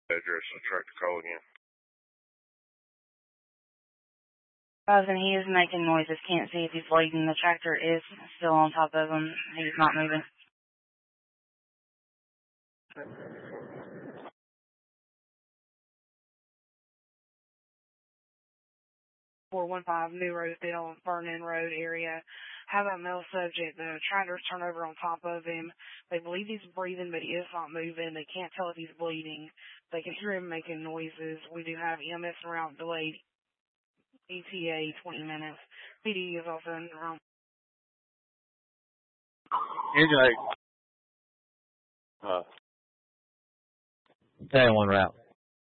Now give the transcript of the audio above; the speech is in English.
address. I'll try to call again. And he is making noises. Can't see if he's bleeding. The tractor is still on top of him. He's not moving. 415 New Rosedale, Vernon Road area. Have a male subject. The tractor's turned over on top of him. They believe he's breathing, but he is not moving. They can't tell if he's bleeding. They can hear him making noises. We do have EMS en route delayed. ETA 20 minutes. PD is also in route. Stay on one route.